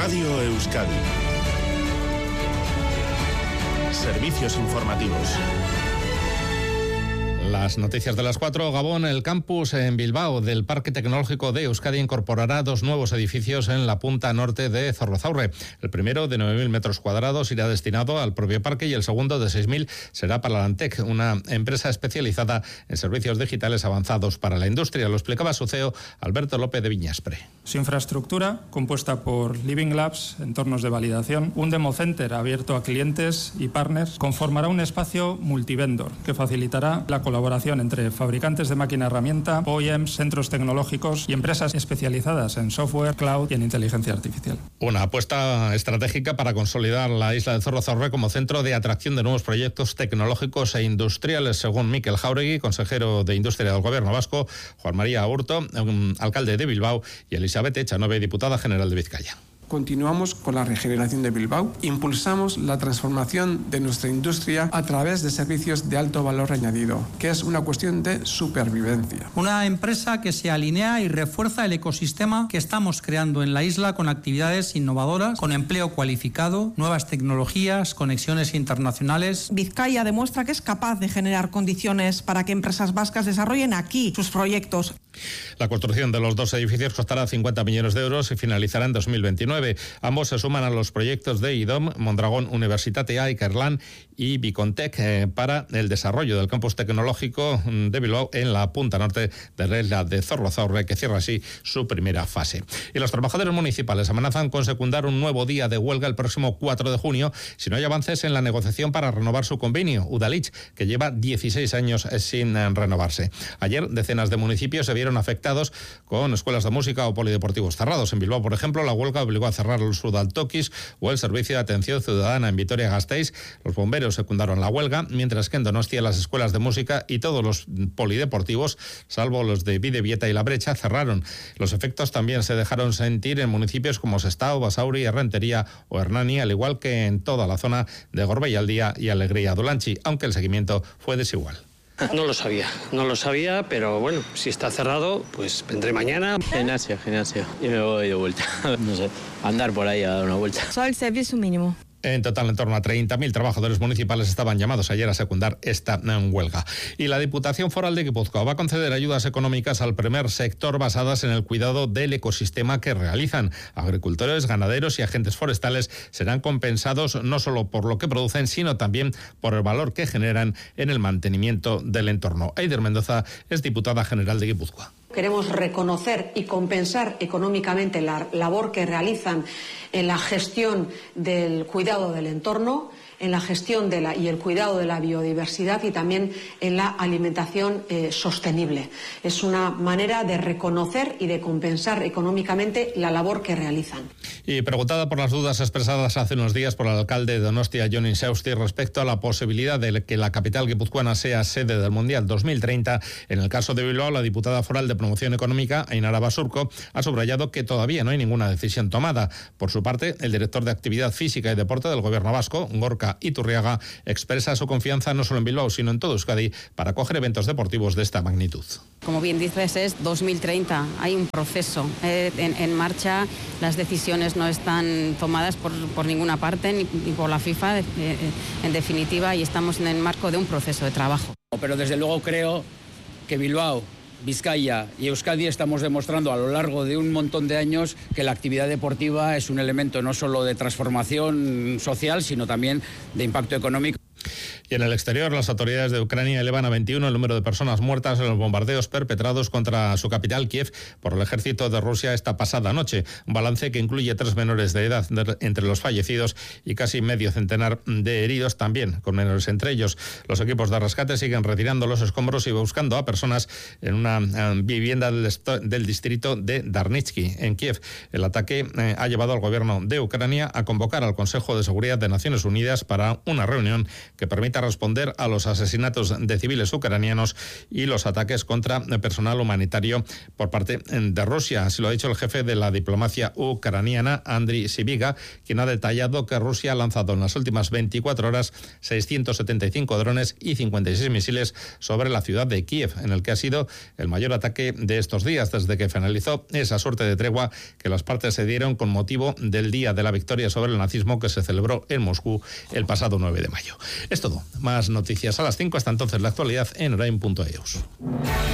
Radio Euskadi. Servicios informativos. Las noticias de las 4. Gabón, el campus en Bilbao del Parque Tecnológico de Euskadi incorporará 2 nuevos edificios en la punta norte de Zorrozaurre. El primero, de 9.000 metros cuadrados, irá destinado al propio parque y el segundo, de 6.000, será para la Antec, una empresa especializada en servicios digitales avanzados para la industria. Lo explicaba su CEO, Alberto López de Viñaspre. Su infraestructura, compuesta por Living Labs, entornos de validación, un demo center abierto a clientes y partners, conformará un espacio multivendor que facilitará la colaboración entre fabricantes de máquina herramienta, OEMs, centros tecnológicos y empresas especializadas en software, cloud y en inteligencia artificial. Una apuesta estratégica para consolidar la isla de Zorrozaurre como centro de atracción de nuevos proyectos tecnológicos e industriales, según Mikel Jáuregui, consejero de Industria del Gobierno vasco, Juan María Aburto, alcalde de Bilbao, y Elizabeth Echanove, diputada general de Vizcaya. Continuamos con la regeneración de Bilbao, impulsamos la transformación de nuestra industria a través de servicios de alto valor añadido, que es una cuestión de supervivencia. Una empresa que se alinea y refuerza el ecosistema que estamos creando en la isla con actividades innovadoras, con empleo cualificado, nuevas tecnologías, conexiones internacionales. Vizcaya demuestra que es capaz de generar condiciones para que empresas vascas desarrollen aquí sus proyectos. La construcción de los 2 edificios costará 50 millones de euros y finalizará en 2029. Ambos se suman a los proyectos de IDOM, Mondragón Universitatea, Ikerlan y Bicontec para el desarrollo del campus tecnológico de Bilbao en la punta norte de la isla de Zorrozaurre, que cierra así su primera fase. Y los trabajadores municipales amenazan con secundar un nuevo día de huelga el próximo 4 de junio si no hay avances en la negociación para renovar su convenio, Udalhitz, que lleva 16 años sin renovarse. Ayer, decenas de municipios se vieron afectados con escuelas de música o polideportivos cerrados. En Bilbao, por ejemplo, la huelga obligó a cerrar los Udaltokis o el servicio de atención ciudadana en Vitoria-Gasteiz. Los bomberos secundaron la huelga, mientras que en Donostia las escuelas de música y todos los polideportivos, salvo los de Bidebieta y La Brecha, cerraron. Los efectos también se dejaron sentir en municipios como Sestao, Basauri, Errentería o Hernani, al igual que en toda la zona de Gorbeialdía y Alegría Dulanchi, aunque el seguimiento fue desigual. No lo sabía, pero bueno, si está cerrado, pues vendré mañana. Gimnasia, y me voy de vuelta. No sé, andar por ahí a dar una vuelta. Solo el servicio mínimo. En total, en torno a 30.000 trabajadores municipales estaban llamados ayer a secundar esta huelga. Y la Diputación Foral de Guipúzcoa va a conceder ayudas económicas al primer sector basadas en el cuidado del ecosistema que realizan. Agricultores, ganaderos y agentes forestales serán compensados no solo por lo que producen, sino también por el valor que generan en el mantenimiento del entorno. Eider Mendoza es diputada general de Guipúzcoa. Queremos reconocer y compensar económicamente la labor que realizan en la gestión del cuidado del entorno, en la gestión y el cuidado de la biodiversidad y también en la alimentación sostenible. Es una manera de reconocer y de compensar económicamente la labor que realizan. Y preguntada por las dudas expresadas hace unos días por el alcalde de Donostia, Jon Insausti, respecto a la posibilidad de que la capital guipuzcoana sea sede del Mundial 2030, en el caso de Bilbao, la diputada foral de Promoción Económica, Ainara Basurco, ha subrayado que todavía no hay ninguna decisión tomada. Por su parte, el director de Actividad Física y Deporte del Gobierno vasco, Gorka Iturriaga, expresa su confianza no solo en Bilbao, sino en todo Euskadi para acoger eventos deportivos de esta magnitud. Como bien dices, es 2030. Hay un proceso en marcha. Las decisiones no están tomadas por ninguna parte, ni por la FIFA, en definitiva, y estamos en el marco de un proceso de trabajo. Pero desde luego creo que Bilbao, Vizcaya y Euskadi estamos demostrando a lo largo de un montón de años que la actividad deportiva es un elemento no solo de transformación social, sino también de impacto económico. Y en el exterior, las autoridades de Ucrania elevan a 21 el número de personas muertas en los bombardeos perpetrados contra su capital, Kiev, por el ejército de Rusia esta pasada noche. Un balance que incluye 3 menores de edad entre los fallecidos y casi medio centenar de heridos, también con menores entre ellos. Los equipos de rescate siguen retirando los escombros y buscando a personas en una vivienda del distrito de Darnitsky, en Kiev. El ataque ha llevado al gobierno de Ucrania a convocar al Consejo de Seguridad de Naciones Unidas para una reunión que permita permita responder a los asesinatos de civiles ucranianos y los ataques contra personal humanitario por parte de Rusia. Así lo ha dicho el jefe de la diplomacia ucraniana, Andriy Sybiga, quien ha detallado que Rusia ha lanzado en las últimas 24 horas 675 drones y 56 misiles sobre la ciudad de Kiev, en el que ha sido el mayor ataque de estos días desde que finalizó esa suerte de tregua que las partes se dieron con motivo del Día de la Victoria sobre el nazismo que se celebró en Moscú el pasado 9 de mayo. Es todo. Más noticias a las 5. Hasta entonces la actualidad en orain.eus.